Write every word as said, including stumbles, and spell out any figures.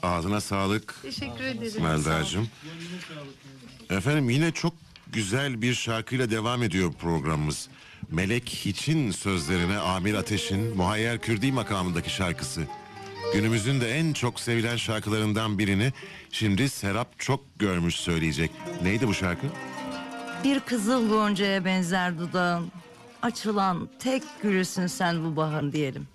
Ağzına sağlık. Teşekkür ederim. Melda'cığım. Efendim yine çok güzel bir şarkıyla devam ediyor programımız. Melek Hiç'in sözlerine Amir Ateş'in Muhayyer Kürdi makamındaki şarkısı. Günümüzün de en çok sevilen şarkılarından birini şimdi Serap Çok Görmüş söyleyecek. Neydi bu şarkı? Bir kızıl goncaya benzer dudağın, açılan tek gülüsün sen bu baharın diyelim.